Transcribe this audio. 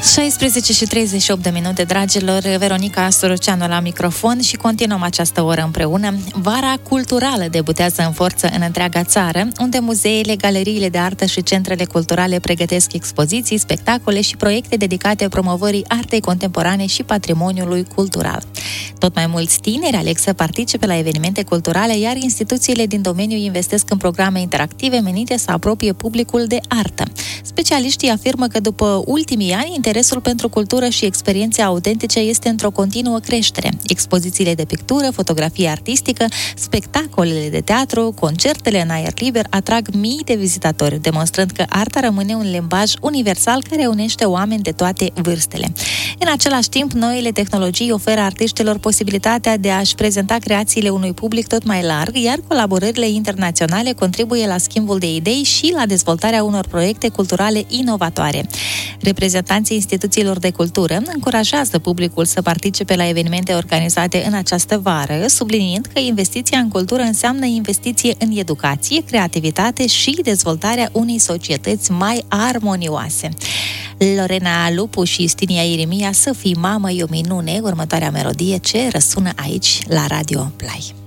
16:38, dragilor, Veronica Soroceanu la microfon și continuăm această oră împreună. Vara culturală debutează în forță în întreaga țară, unde muzeele, galeriile de artă și centrele culturale pregătesc expoziții, spectacole și proiecte dedicate promovării artei contemporane și patrimoniului cultural. Tot mai mulți tineri aleg să participe la evenimente culturale, iar instituțiile din domeniu investesc în programe interactive menite să apropie publicul de artă. Specialiștii afirmă că după ultimii ani, interesul pentru cultură și experiențe autentice este într-o continuă creștere. Expozițiile de pictură, fotografie artistică, spectacolele de teatru, concertele în aer liber atrag mii de vizitatori, demonstrând că arta rămâne un limbaj universal care unește oameni de toate vârstele. În același timp, noile tehnologii oferă artiștilor posibilitatea de a-și prezenta creațiile unui public tot mai larg, iar colaborările internaționale contribuie la schimbul de idei și la dezvoltarea unor proiecte culturale inovatoare. Reprezentanții instituțiilor de cultură încurajează publicul să participe la evenimente organizate în această vară, subliniind că investiția în cultură înseamnă investiție în educație, creativitate și dezvoltarea unei societăți mai armonioase. Lorena Lupu și Stinia Iremia, Să fii mamă e o minune, următoarea melodie ce răsună aici la Radio Play.